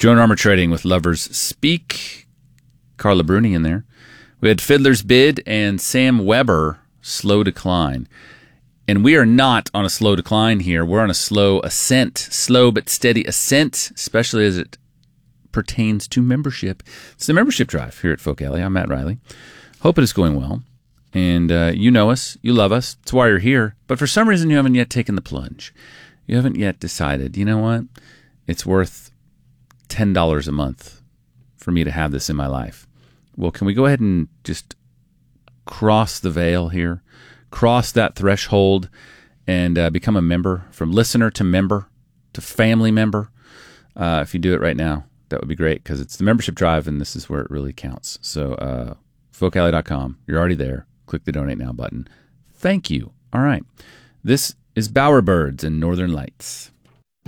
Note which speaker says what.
Speaker 1: Joan Armour Trading with Lovers Speak. Carla Bruni in there. We had Fiddler's Bid and Sam Weber, Slow Decline. And we are not on a slow decline here. We're on a slow ascent, slow but steady ascent, especially as it pertains to membership. It's the membership drive here at Folk Alley. I'm Matt Riley. Hope it is going well. And you know us. You love us. That's why you're here. But for some reason, you haven't yet taken the plunge. You haven't yet decided, you know what? It's worth $10 a month for me to have this in my life. Well, can we go ahead and just cross the veil here? Cross that threshold and become a member, from listener to member to family member. If you do it right now, that would be great, because it's the membership drive and this is where it really counts. So folkalley.com, you're already there. Click the Donate Now button. Thank you. All right. This is Bowerbirds and Northern Lights.